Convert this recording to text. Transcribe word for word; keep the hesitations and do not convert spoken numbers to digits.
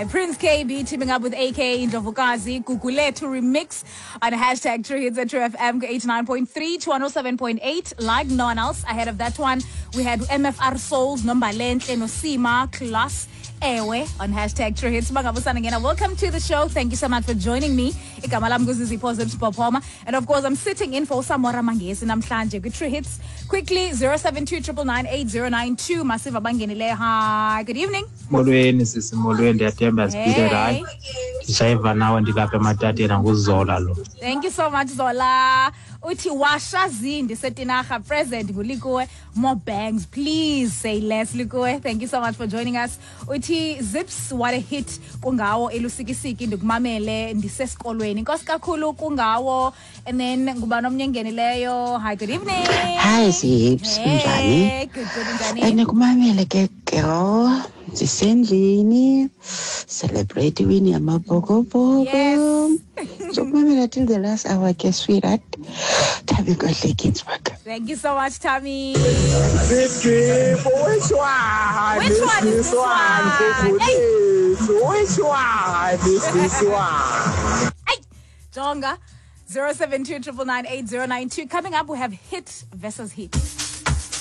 Hi, Prince K B teaming up with A K Ndlovukazi, Gugulethu remix on hashtag True Hits at True F M eighty-nine point three to one oh seven point eight. Like no one else, ahead of that one, we had M F R Souls, Nombalenhle, Nosima, Class, Ewe on hashtag True Hits. Welcome to the show. Thank you so much for joining me. And of course, I'm sitting in for Samora Mangesi namhlanje with True Hits. Quickly, zero seven two nine nine eight zero nine two. Massive abangenile. Hi, good evening. Molweni sisi molweni ndiyathemba sipile right. Ndishayiva nawe ndilapha ematateni nguzola lo. Thank you so much Zola. Uthi washazi ndisetinaga present ngulikuwe. More bangs, please say less Likuwe. Thank you so much for joining us. Uthi Zips, what a hit kungawo elusikisiki ndikumamele ndisesikolweni. Inkosi kakhulu kungawo. And then ngubani omnye ngenileyo. Hi, good evening. Hi Zips, kunjani? Hey, good good njani? And kumamele ke girl, sisendlini celebrate wini amabhokobhoko. Yes. So kumamele till the last hour ke sweetheart. Tabi kahle kids work. Thank you so much, Tammy. This trip, which one? Which one is this one? Hey. Which one is this one? Hey, Jonga. zero seven two nine nine eight zero nine two. Coming up, we have hit versus hit.